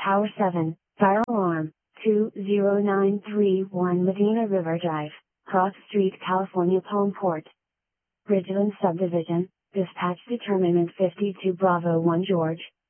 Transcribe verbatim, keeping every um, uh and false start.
Tower seven, Fire Alarm, two zero nine three one Medina River Drive, Cross Street, California Palmport. Bridgeland Subdivision, dispatch determinant fifty-two Bravo one George,